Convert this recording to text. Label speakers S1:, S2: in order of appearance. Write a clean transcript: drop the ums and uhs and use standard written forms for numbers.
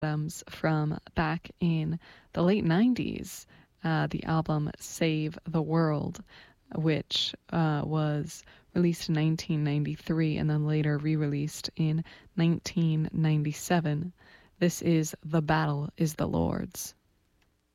S1: Adams from back in the late 90s, the album Save the World, which was released in 1993 and then later re-released in 1997. This is The Battle is the Lord's.